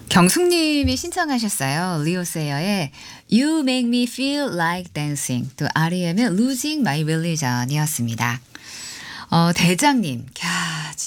경숙님이 신청하셨어요. 리오세어의 You Make Me Feel Like Dancing, 또 REM의 Losing My Religion이었습니다. 대장님,